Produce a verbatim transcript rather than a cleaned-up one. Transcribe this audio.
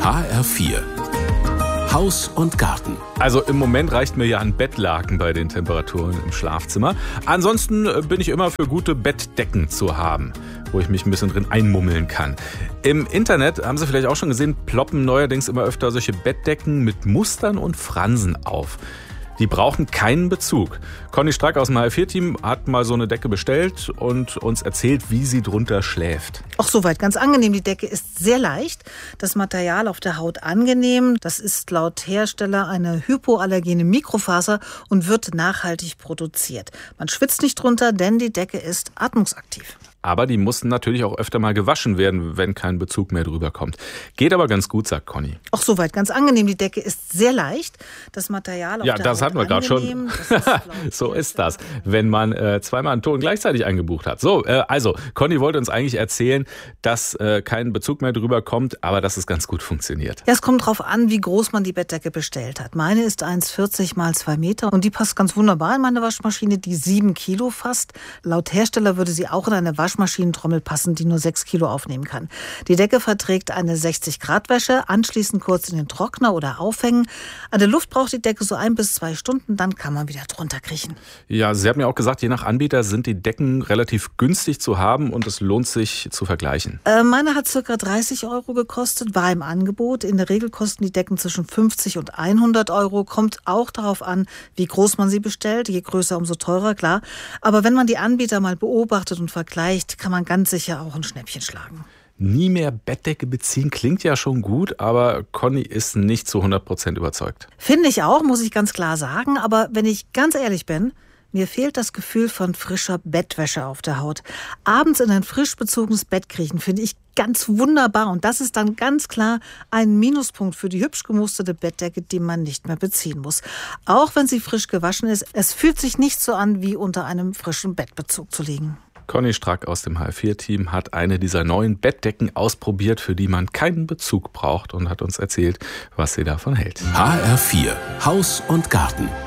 H R vier Haus und Garten. Also im Moment reicht mir ja ein Bettlaken bei den Temperaturen im Schlafzimmer. Ansonsten bin ich immer für gute Bettdecken zu haben, wo ich mich ein bisschen drin einmummeln kann. Im Internet, haben Sie vielleicht auch schon gesehen, ploppen neuerdings immer öfter solche Bettdecken mit Mustern und Fransen auf. Die brauchen keinen Bezug. Conny Strack aus dem H R vier Team hat mal so eine Decke bestellt und uns erzählt, wie sie drunter schläft. Auch soweit ganz angenehm. Die Decke ist sehr leicht, das Material auf der Haut angenehm. Das ist laut Hersteller eine hypoallergene Mikrofaser und wird nachhaltig produziert. Man schwitzt nicht drunter, denn die Decke ist atmungsaktiv. Aber die mussten natürlich auch öfter mal gewaschen werden, wenn kein Bezug mehr drüber kommt. Geht aber ganz gut, sagt Conny. Auch soweit ganz angenehm. Die Decke ist sehr leicht. Das Material auf ja, der das Haut hatten wir gerade schon. So ist das, wenn man äh, zweimal einen Ton gleichzeitig eingebucht hat. So, äh, also, Conny wollte uns eigentlich erzählen, dass äh, kein Bezug mehr drüber kommt, aber dass es ganz gut funktioniert. Ja, es kommt drauf an, wie groß man die Bettdecke bestellt hat. Meine ist eins Komma vierzig mal zwei Meter und die passt ganz wunderbar in meine Waschmaschine, die sieben Kilo fasst. Laut Hersteller würde sie auch in eine Waschmaschinentrommel passen, die nur sechs Kilo aufnehmen kann. Die Decke verträgt eine sechzig Grad Wäsche, anschließend kurz in den Trockner oder aufhängen. An der Luft braucht die Decke so ein bis zwei Stunden, dann kann man wieder drunter kriechen. Ja, Sie haben ja auch gesagt, je nach Anbieter sind die Decken relativ günstig zu haben und es lohnt sich zu vergleichen. Äh, meine hat ca. dreißig Euro gekostet, war im Angebot. In der Regel kosten die Decken zwischen fünfzig und hundert Euro. Kommt auch darauf an, wie groß man sie bestellt. Je größer, umso teurer, klar. Aber wenn man die Anbieter mal beobachtet und vergleicht, kann man ganz sicher auch ein Schnäppchen schlagen. Nie mehr Bettdecke beziehen klingt ja schon gut, aber Conny ist nicht zu hundert Prozent überzeugt. Finde ich auch, muss ich ganz klar sagen. Aber wenn ich ganz ehrlich bin, mir fehlt das Gefühl von frischer Bettwäsche auf der Haut. Abends in ein frisch bezogenes Bett kriechen finde ich ganz wunderbar. Und das ist dann ganz klar ein Minuspunkt für die hübsch gemusterte Bettdecke, die man nicht mehr beziehen muss. Auch wenn sie frisch gewaschen ist, es fühlt sich nicht so an, wie unter einem frischen Bettbezug zu liegen. Conny Strack aus dem H R vier Team hat eine dieser neuen Bettdecken ausprobiert, für die man keinen Bezug braucht und hat uns erzählt, was sie davon hält. H R vier Haus und Garten.